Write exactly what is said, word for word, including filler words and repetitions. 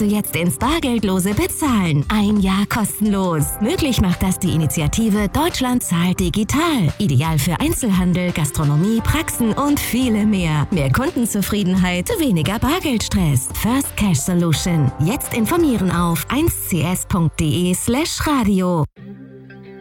du jetzt ins bargeldlose Bezahlen. Ein Jahr kostenlos. Möglich macht das die Initiative Deutschland zahlt digital. Ideal für Einzelhandel, Gastronomie, Praxen und viele mehr. Mehr Kundenzufriedenheit, weniger Bargeldstress. First Cash Solution. Jetzt informieren auf eins c s punkt d e slash radio.